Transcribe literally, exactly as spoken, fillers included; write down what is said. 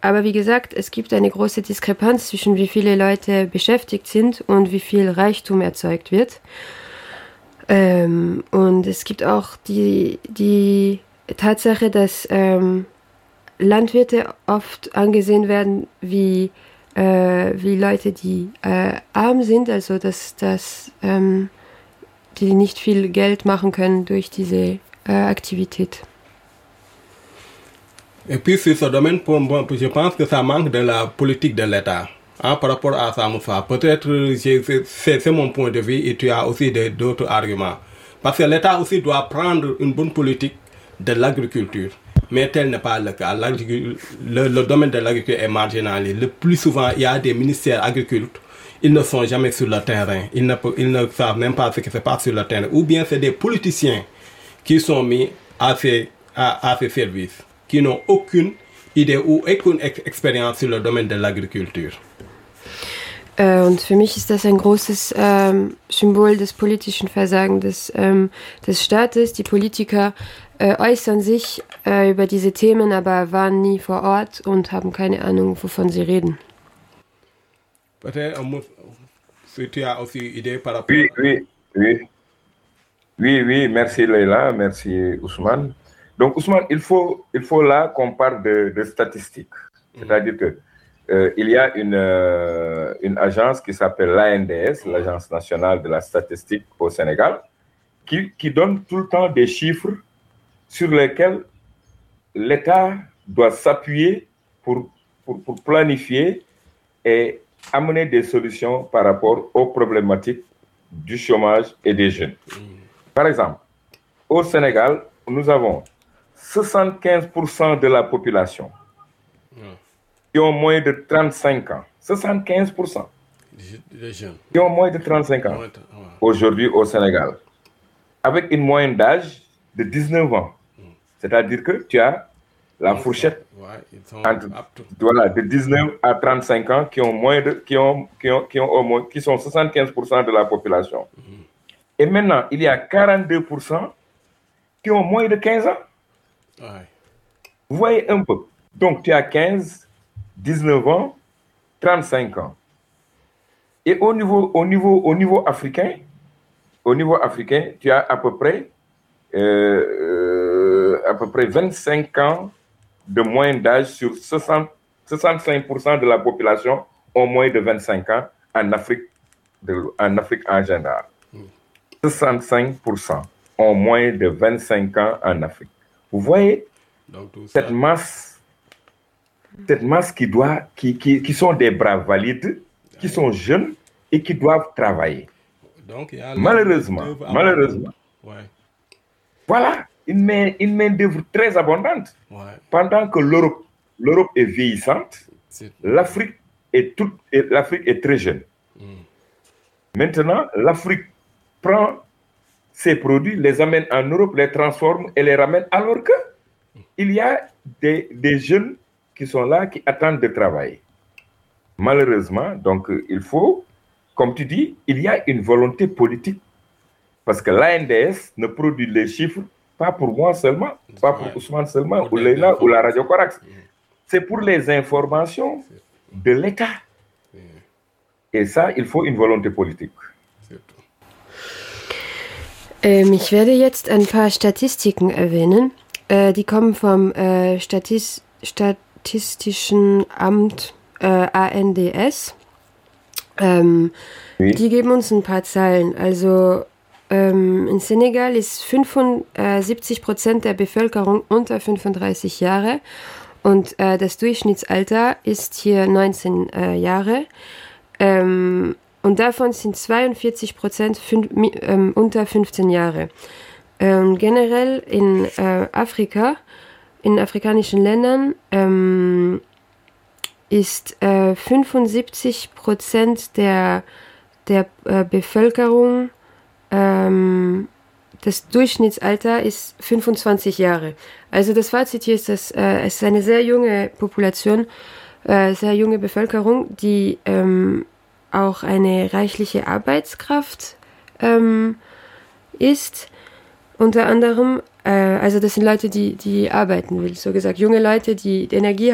aber wie gesagt, es gibt eine große Diskrepanz zwischen wie viele Leute beschäftigt sind und wie viel Reichtum erzeugt wird. Ähm, und es gibt auch die, die Tatsache, dass ähm, Landwirte oft angesehen werden wie, äh, wie Leute, die äh, arm sind, also dass, dass ähm, die nicht viel Geld machen können durch diese äh, Aktivität. Et puis sur ce domaine, pour, pour, je pense que ça manque de la politique de l'État. Hein, par rapport à ça, Moussa. Peut-être c'est, c'est mon point de vue et tu as aussi de, d'autres arguments. Parce que l'État aussi doit prendre une bonne politique de l'agriculture. Mais tel n'est pas le cas. Le, le domaine de l'agriculture est marginalisé. Le plus souvent, il y a des ministères agriculteurs. Ils ne sont jamais sur le terrain. Ils ne, ils ne savent même pas ce qui se passe sur le terrain. Ou bien c'est des politiciens qui sont mis à ces, à, à ces services, qui n'ont aucune idee ou aucune Experience sur le domaine de l'agriculture. Äh, und für mich ist das ein großes ähm, Symbol des politischen Versagens des, ähm, des Staates. Die Politiker äh, äußern sich äh, über diese Themen, aber waren nie vor Ort und haben keine Ahnung, wovon sie reden. Peut-être, si tu as aussi une idée par rapport oui, oui, oui. Oui, oui, merci Leila, merci Ousmane. Donc Ousmane, il faut, il faut là qu'on parle de, de statistiques. C'est-à-dire que euh, il y a une, euh, une agence qui s'appelle l'A N D S, l'Agence nationale de la statistique au Sénégal, qui, qui donne tout le temps des chiffres sur lesquels l'État doit s'appuyer pour, pour, pour planifier et amener des solutions par rapport aux problématiques du chômage et des jeunes. Par exemple, au Sénégal, nous avons soixante-quinze pour cent de la population qui ont moins de trente-cinq ans. soixante-quinze pour cent Les jeunes. Qui ont moins de trente-cinq ans aujourd'hui au Sénégal, avec une moyenne d'âge de dix-neuf ans. C'est-à-dire que tu as la fourchette entre, voilà, de dix-neuf à trente-cinq ans qui ont moins de, qui ont, qui ont, qui ont au moins, qui sont soixante-quinze pour cent de la population. Et maintenant, il y a quarante-deux pour cent qui ont moins de quinze ans. Ouais. Vous voyez un peu. Donc, tu as quinze, dix-neuf ans, trente-cinq ans. Et au niveau, au niveau, au niveau africain, au niveau africain, tu as à peu près, euh, euh, à peu près vingt-cinq ans de moyenne d'âge sur soixante, soixante-cinq pour cent de la population ont moins de vingt-cinq ans en Afrique, de, en Afrique en général. soixante-cinq pour cent ont moins de vingt-cinq ans en Afrique. Vous voyez, donc, cette masse, cette masse qui, doit, qui, qui, qui sont des bras valides, qui sont jeunes et qui doivent travailler. Donc, il y a malheureusement, malheureusement, ouais. Voilà, une main, une main d'œuvre très abondante. Ouais. Pendant que l'Europe, l'Europe est vieillissante, c'est... l'Afrique est toute, l'Afrique est très jeune. Mm. Maintenant, l'Afrique prend ces produits, les amène en Europe, les transforme et les ramène, alors que il y a des, des jeunes qui sont là, qui attendent de travailler. Malheureusement, donc il faut, comme tu dis, il y a une volonté politique. Parce que l'A N D S ne produit les chiffres pas pour moi seulement, pas pour Ousmane seulement, ou Leila, ou la Radio Corax. C'est pour les informations de l'État. Et ça, il faut une volonté politique. Ähm, ich werde jetzt ein paar Statistiken erwähnen. Äh, die kommen vom äh, Statis- Statistischen Amt äh, A N D S. Ähm, oui. Die geben uns ein paar Zahlen. Also ähm, in Senegal ist fünfundsiebzig Prozent der Bevölkerung unter fünfunddreißig Jahre und äh, das Durchschnittsalter ist hier neunzehn äh, Jahre. Ähm, Und davon sind zweiundvierzig Prozent fün- ähm, unter fünfzehn Jahre. Ähm, generell in äh, Afrika, in afrikanischen Ländern, ähm, ist äh, fünfundsiebzig Prozent der, der äh, Bevölkerung, ähm, das Durchschnittsalter ist fünfundzwanzig Jahre. Also das Fazit hier ist, dass äh, es ist eine sehr junge Population, äh, sehr junge Bevölkerung, die ähm, auch eine reichliche Arbeitskraft ähm, ist, unter anderem, äh, also das sind Leute, die, die arbeiten will, so gesagt, junge Leute, die, die Energie